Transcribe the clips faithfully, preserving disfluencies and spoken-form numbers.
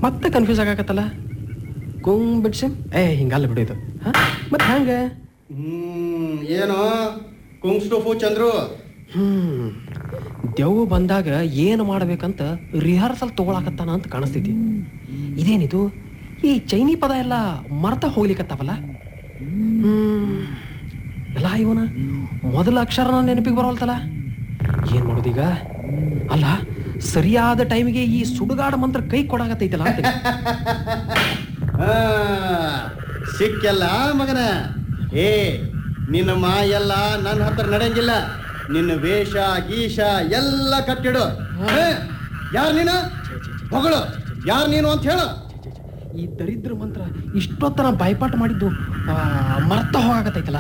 ಮತ್ತೆ confuse ಆಗಾಕತ್ತಲ್ಲ. Kung ಬಿಡ್ಸಿ ಏ ಹಿಂಗಲ್ಲ ಬಿಡೋದು. ಹಾಂ ಮತ್ತೆ ಹಂಗೆ ಹ್ಮ್ ಏನೋ ಕುಂಗ್ಸ್ಟೋಫು ಚಂದ್ರು. ಹ್ಮ್ ದೆವ್ವ ಬಂದಾಗ ಏನು ಮಾಡ್ಬೇಕಂತ ರಿಹರ್ಸಲ್ ತಗೊಳಕತ್ತಾನ ಅಂತ ಕಾಣಿಸ್ತೈತಿ. ಇದೇನಿದು ಈ ಚೈನಿ ಪದ ಎಲ್ಲ ಮರ್ತ ಹೋಗ್ಲಿಕ್ಕತ್ತಾವಲ್ಲ. ಹ್ಮ್ ಎಲ್ಲ ಇವನ ಮೊದಲ ಅಕ್ಷರನ ನೆನಪಿಗೆ ಬರೋಲ್ತಲ್ಲ. ಏನ್ ಮಾಡೋದೀಗ? ಅಲ್ಲ ಸರಿಯಾದ ಟೈಮಿಗೆ ಈ ಸುಡುಗಾಡ ಮಂತ್ರ ಕೈ ಕೊಡಾಕತ್ತೈತಲ್ಲ ಅಂತ. ಸಿಕ್ಕೆಲ್ಲ ಮಗನ. ಏ ನಿನ್ನ ಮಾಯೆಲ್ಲ ನನ್ನ ಹತ್ರ ನಡೆಯಂಗಿಲ್ಲ. ನಿನ್ನ ವೇಷ ಗೀಷ ಎಲ್ಲ ಕಟ್ಟಿಡು. ಯಾರು ನೀನು? ಮಗಳು ಯಾರು ನೀನು ಅಂತ ಹೇಳು. ಈ ದರಿದ್ರ ಮಂತ್ರ ಇಷ್ಟೊತ್ತರ ಬಾಯ್ಪಾಟ್ ಮಾಡಿದ್ದು ಮರ್ತ ಹೋಗಾಕತ್ತೈತಲ್ಲ.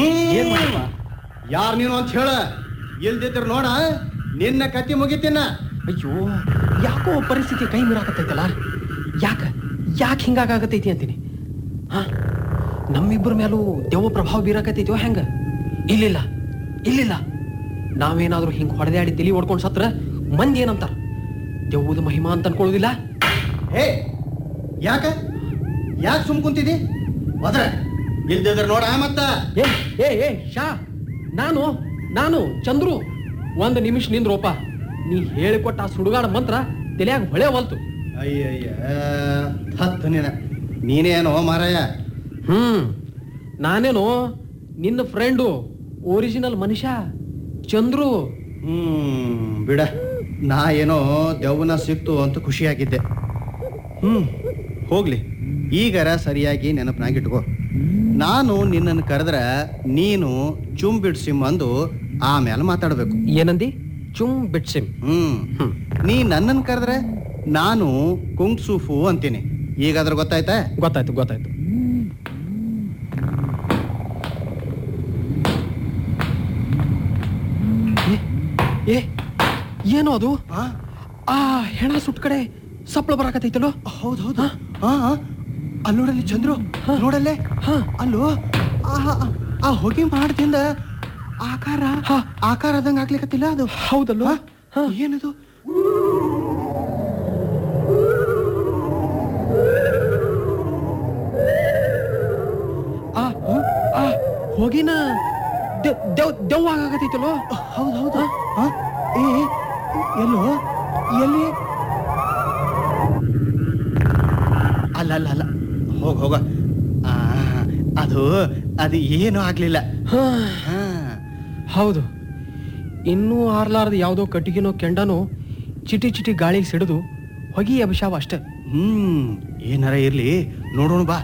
ಯಾರು ನೀನು ಅಂತ ಹೇಳ. ಇಲ್ದಿದ್ರು ನೋಡ ನಿನ್ನ ಕತ್ತಿ ಮುಗಿತೀನ. ಅಯ್ಯೋ ಯಾಕೋ ಪರಿಸ್ಥಿತಿ ಕೈ ಮೀರಾಕತ್ತೈತಲ್ಲ. ಯಾಕ ಯಾಕೆ ಹಿಂಗಾಗತ್ತೈತಿ ಅಂತೀನಿ. ಹಾ ನಮ್ಮಿಬ್ಬರ ಮೇಲೂ ದೆವ್ವ ಪ್ರಭಾವ ಬೀರಾಕತ್ತೈತಿಯೋ ಹೆಂಗ? ಇಲ್ಲಿಲ್ಲ ಇಲ್ಲಿಲ್ಲ ನಾವೇನಾದ್ರೂ ಹಿಂಗೆ ಹೊಡೆದಾಡಿ ತಲಿ ಹೊಡ್ಕೊಂಡು ಸತ್ರ ಮಂದಿ ಏನಂತಾರ? ದೆವ್ವದ ಮಹಿಮಾ ಅಂತ ಅನ್ಕೊಳ್ಳೋದಿಲ್ಲ. ಹೇ ಯಾಕ ಯಾಕೆ ಸುಮ್ ಕುಂತಿದಿ? ಹೋದ್ರ ಇಲ್ದಿದ್ರ ನೋಡ. ಮತ್ತ ಏ ಏ ಏ ಶಾ ನಾನು ನಾನು ಚಂದ್ರು ಒಂದು ನಿಮಿಷ ನಿಂದ್ರೋಪ. ನೀ ಹೇಳಿಕೊಟ್ಟ ಆ ಸುಡುಗಾಡ ಮಂತ್ರ ತಲೆಯಾಗ ಹೊಳೆ ಹೊಲ್ತು. ಅಯ್ಯಯ್ಯ ಹತ್ತು ನೀನ ನೀನೇನೋ ಮಾರಾಯ. ಹ್ಮ್ ನಾನೇನು ನಿನ್ನ ಫ್ರೆಂಡು ಒರಿಜಿನಲ್ ಮನುಷ್ಯ ಚಂದ್ರು. ಹ್ಮ್ ಬಿಡ, ನಾ ಏನೋ ದೆವ್ವನ ಸಿಕ್ತು ಅಂತ ಖುಷಿಯಾಗಿದ್ದೆ. ಹ್ಮ್ ಹೋಗ್ಲಿ, ಈಗರ ಸರಿಯಾಗಿ ನೆನಪನಾಗಿಟ್ಕೋ. ನಾನು ನಿನ್ನನ್ನು ಕರೆದ್ರೆ ನೀನು ಚುಮ್ ಬಿಡ್ಸಿಮ್ ಅಂದು ಆಮೇಲೆ ಮಾತಾಡ್ಬೇಕು. ಏನಂದಿ? ಚುಮ್ ಬಿಡ್ಸಿಮ್. ಹ್ಮ್ ಹ್ಮ್ ನೀ ನನ್ನನ್ನು ಕರೆದ್ರೆ ನಾನು ಕುಂಗ್ಸೂಫು ಅಂತೀನಿ. ಈಗಾದ್ರೂ ಗೊತ್ತಾಯ್ತಾ? ಗೊತ್ತಾಯ್ತು ಗೊತ್ತಾಯ್ತು. ಏ ಏನೋ ಅದು? ಆ ಹೆಣ ಸುಟ್ ಕಡೆ ಸಪ್ಪಳ ಬರಾಕತ್ತೈತಲ್ಲೋ. ಹೌದು ಹೌದು. ಅಲ್ಲಿ ನೋಡಲ್ಲಿ ಚಂದ್ರು, ನೋಡಲ್ಲೇ ಅಲ್ಲೋ ಆ ಹೊಗೆ ಮಾಡ್ದಿಂದ ಆಕಾರ ಆಕಾರ ಆದಂಗ ಆಗ್ಲಿಕತ್ತಿಲ್ಲ ಅದು. ಹೌದಲ್ವಾ? ಏನದು? ಆ ಹೊಗಿನ ದೆವ್ವ ಆಗತೈತಲ್ಲೋ. ಹೌದು ಹೌದು. ಏ ಎಲ್ಲೋ ಎಲ್ಲಿ? ಅಲ್ಲ ಅಲ್ಲ ಅಲ್ಲ ಹೋಗ ಹೋಗ. ಅದು ಅದು ಏನೂ ಆಗ್ಲಿಲ್ಲ. ಹೌದು, ಇನ್ನೂ ಆರ್ಲಾರ್ದ ಯಾವುದೋ ಕಟ್ಟಿಗೆನೋ ಕೆಂಡನೋ ಚಿಟಿ ಚಿಟಿ ಗಾಳಿಗೆ ಸಿಡಿದು ಹೊಗಿ ಅಭಿಶಾವ ಅಷ್ಟೆ. ಹ್ಮ್ ಏನಾರ ಇರ್ಲಿ ನೋಡೋಣ ಬಾ.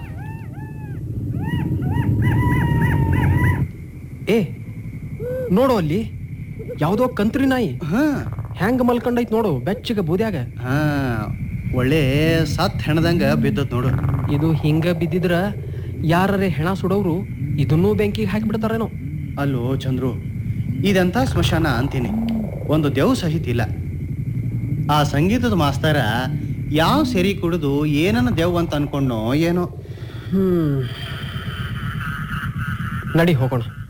ಏ ನೋಡು, ಅಲ್ಲಿ ಯಾವುದೋ ಕಂತ್ರಿ ನಾಯಿ ಹೆಂಗ ಮಲ್ಕೊಂಡೈತ್ ನೋಡು ಬೆಚ್ಚಗ ಬೂದ್ಯಾಗ. ಹಾ ಒಳ್ಳೆ ಸತ್ ಹೆಣದಂಗ ಬಿದ್ದತ್ ನೋಡು. ಇದು ಹಿಂಗ ಬಿದ್ದಿದ್ರ ಯಾರೇ ಹೆಣ ಸುಡೋರು ಇದನ್ನೂ ಬೆಂಕಿಗೆ ಹಾಕಿಬಿಡ್ತಾರೇನೋ. ಅಲ್ಲೋ ಚಂದ್ರು, ಇದಂತ ಸ್ಮಶಾನ ಅಂತೀನಿ, ಒಂದು ದೆವ್ ಸಹಿತ ಇಲ್ಲ. ಆ ಸಂಗೀತದ ಮಾಸ್ತರ ಯಾವ ಸೆರಿ ಕುಡಿದು ಏನನ್ನ ದೆವ್ ಅಂತ ಅನ್ಕೊಂಡೋ ಏನೋ. ಹ್ಮ್ ನಡಿ ಹೋಗೋಣ.